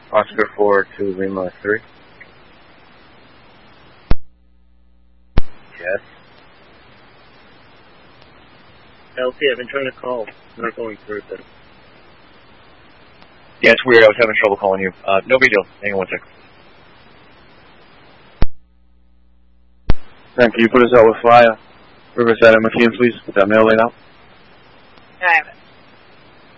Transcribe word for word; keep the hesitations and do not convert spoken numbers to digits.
Oscar four to Lima three. Yes. L C, I've been trying to call. Not going through this. Yeah, it's weird. I was having trouble calling you. Uh, no big deal. Hang on one sec. Thank you. Put us out with flyer. Riverside and McKean, please. With that mail laid out. I have it.